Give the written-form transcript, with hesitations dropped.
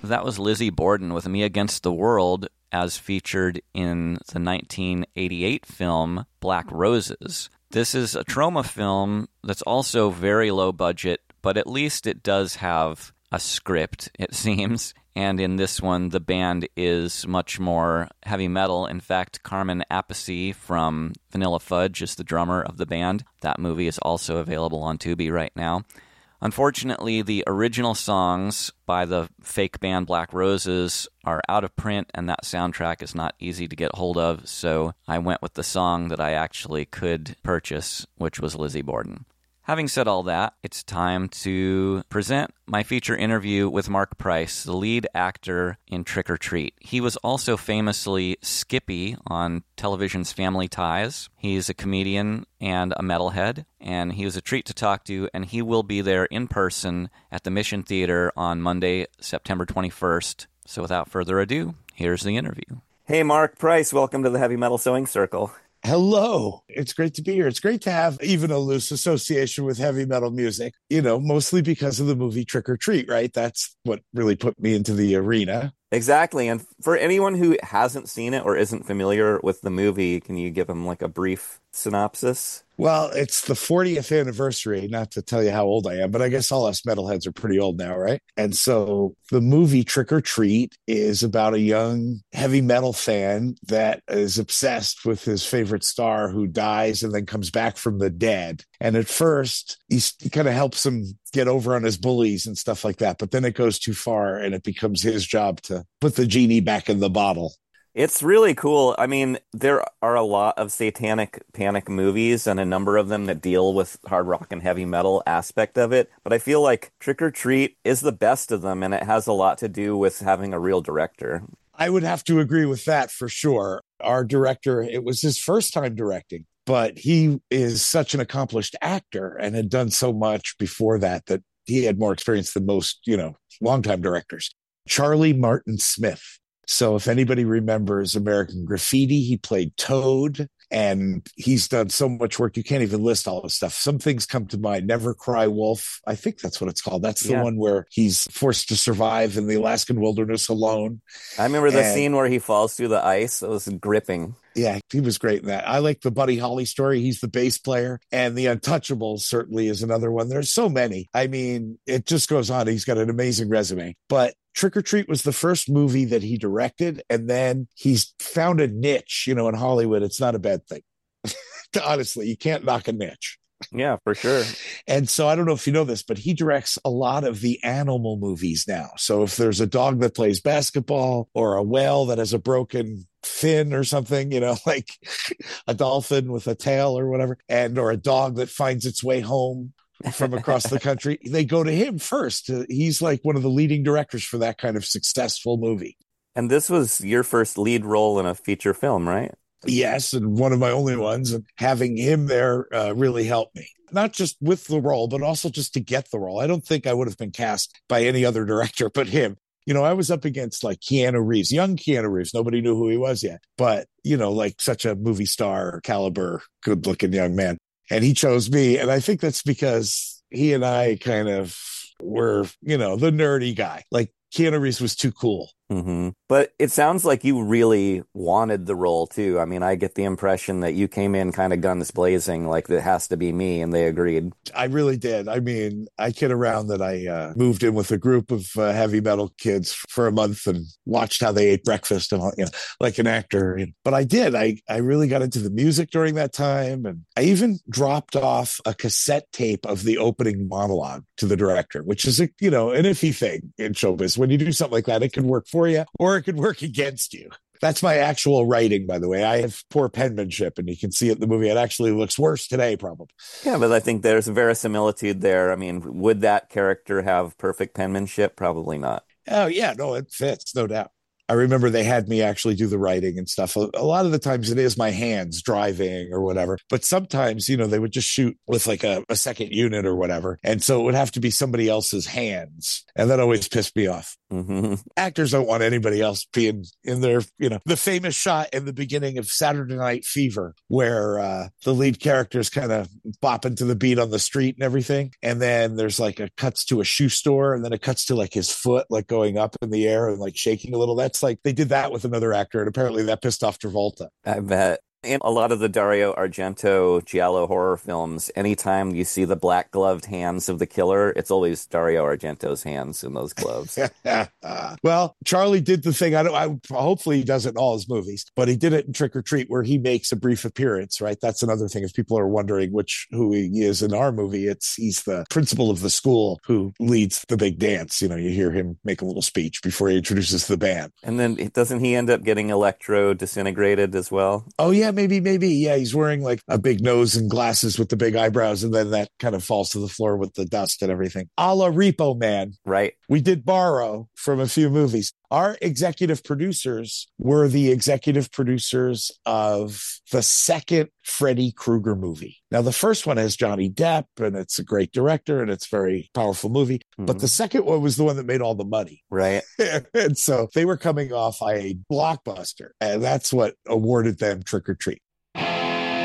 That was Lizzie Borden with Me Against the World, as featured in the 1988 film Black Roses. This is a Troma film that's also very low budget, but at least it does have a script, it seems. And in this one, the band is much more heavy metal. In fact, Carmen Appice from Vanilla Fudge is the drummer of the band. That movie is also available on Tubi right now. Unfortunately, the original songs by the fake band Black Roses are out of print, and that soundtrack is not easy to get hold of, so I went with the song that I actually could purchase, which was Lizzie Borden. Having said all that, it's time to present my feature interview with Mark Price, the lead actor in Trick or Treat. He was also famously Skippy on television's Family Ties. He's a comedian and a metalhead, and he was a treat to talk to, and he will be there in person at the Mission Theater on Monday, September 21st. So without further ado, here's the interview. Hey, Mark Price, welcome to the Heavy Metal Sewing Circle. Hello. It's great to be here. It's great to have even a loose association with heavy metal music, mostly because of the movie Trick or Treat, right? That's what really put me into the arena. Exactly. And for anyone who hasn't seen it or isn't familiar with the movie, can you give them like a brief synopsis? Well, it's the 40th anniversary, not to tell you how old I am, but I guess all us metalheads are pretty old now, right? And so the movie Trick or Treat is about a young heavy metal fan that is obsessed with his favorite star who dies and then comes back from the dead. And at first, he kind of helps him get over on his bullies and stuff like that. But then it goes too far and it becomes his job to put the genie back in the bottle. It's really cool. I mean, there are a lot of satanic panic movies and a number of them that deal with hard rock and heavy metal aspect of it. But I feel like Trick or Treat is the best of them, and it has a lot to do with having a real director. I would have to agree with that for sure. Our director, it was his first time directing, but he is such an accomplished actor and had done so much before that he had more experience than most, longtime directors. Charlie Martin Smith. So if anybody remembers American Graffiti, he played Toad, and he's done so much work. You can't even list all his stuff. Some things come to mind. Never Cry Wolf. I think that's what it's called. That's the one where he's forced to survive in the Alaskan wilderness alone. I remember the scene where he falls through the ice. It was gripping. Yeah, he was great in that. I like the Buddy Holly story. He's the bass player. And The Untouchables certainly is another one. There's so many. I mean, it just goes on. He's got an amazing resume. But Trick or Treat was the first movie that he directed. And then he's found a niche, in Hollywood. It's not a bad thing. Honestly, you can't knock a niche. Yeah, for sure. And so I don't know if you know this, but he directs a lot of the animal movies now. So if there's a dog that plays basketball or a whale that has a broken fin or something, like a dolphin with a tail or whatever, or a dog that finds its way home from across the country, they go to him first. He's like one of the leading directors for that kind of successful movie. And this was your first lead role in a feature film, right? Yes, and one of my only ones. And having him there really helped me. Not just with the role, but also just to get the role. I don't think I would have been cast by any other director but him. I was up against like Keanu Reeves, young Keanu Reeves. Nobody knew who he was yet. But, like such a movie star caliber, good looking young man. And he chose me. And I think that's because he and I kind of were, the nerdy guy. Like Keanu Reeves was too cool. Mm-hmm. But it sounds like you really wanted the role too. I mean, I get the impression that you came in kind of guns blazing, like it has to be me, and they agreed. I really did. I mean, I kid around that I moved in with a group of heavy metal kids for a month and watched how they ate breakfast and all, like an actor. But I did. I really got into the music during that time, and I even dropped off a cassette tape of the opening monologue to the director, which is an iffy thing in showbiz. When you do something like that, it can work for you or it could work against you. That's my actual writing, by the way. I have poor penmanship, and you can see it in the movie. It actually looks worse today, probably. Yeah, but I think there's a verisimilitude there. I mean, would that character have perfect penmanship? Probably not. Oh, yeah. No, it fits, no doubt. I remember they had me actually do the writing and stuff. A lot of the times it is my hands driving or whatever, but sometimes, they would just shoot with like a second unit or whatever. And so it would have to be somebody else's hands. And that always pissed me off. Mm-hmm. Actors don't want anybody else being in their, the famous shot in the beginning of Saturday Night Fever, where the lead character's kind of bopping to the beat on the street and everything. And then there's like a cuts to a shoe store, and then it cuts to like his foot, like going up in the air and like shaking a little. That's like, they did that with another actor. And apparently that pissed off Travolta. I bet. In a lot of the Dario Argento giallo horror films, anytime you see the black-gloved hands of the killer, it's always Dario Argento's hands in those gloves. Well, Charlie did the thing. Hopefully he does it in all his movies, but he did it in Trick or Treat, where he makes a brief appearance, right? That's another thing. If people are wondering who he is in our movie, he's the principal of the school who leads the big dance. You hear him make a little speech before he introduces the band. And then doesn't he end up getting electro disintegrated as well? Oh, yeah, maybe. Yeah, he's wearing like a big nose and glasses with the big eyebrows, and then that kind of falls to the floor with the dust and everything. A la Repo Man. Right. We did borrow from a few movies. Our executive producers were the executive producers of the second Freddy Krueger movie. Now, the first one has Johnny Depp, and it's a great director, and it's a very powerful movie. Mm-hmm. But the second one was the one that made all the money. Right. And so they were coming off a blockbuster, and that's what awarded them Trick or Treat.